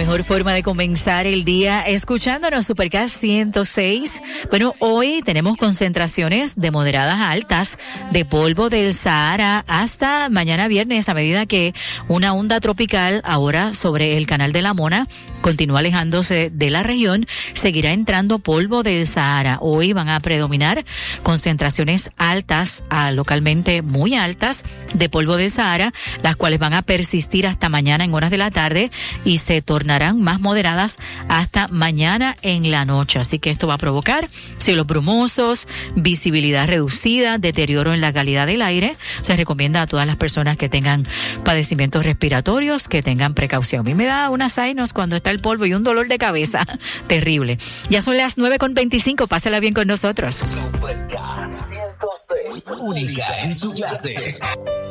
mejor forma de comenzar el día escuchándonos Supercast 106. Bueno, hoy tenemos concentraciones de moderadas a altas de polvo del Sahara hasta mañana viernes, a medida que una onda tropical ahora sobre el Canal de la Mona continúa alejándose de la región, seguirá entrando polvo del Sahara. Hoy van a predominar concentraciones altas a localmente muy altas de polvo del Sahara, las cuales van a persistir hasta mañana en horas de la tarde y se tornarán más moderadas hasta mañana en la noche. Así que esto va a provocar cielos brumosos, visibilidad reducida, deterioro en la calidad del aire. Se recomienda a todas las personas que tengan padecimientos respiratorios que tengan precaución. A mí me da una sinus cuando está el polvo y un dolor de cabeza terrible. Ya son las 9:25, pásala bien con nosotros. Supercast 106, única en su clase.